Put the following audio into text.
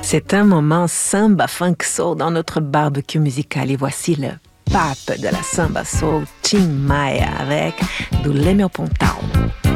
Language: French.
C'est un moment samba funk soul dans notre barbecue musical. Et voici le pape de la samba soul, Tim Maia, avec do Leme ao Pontão.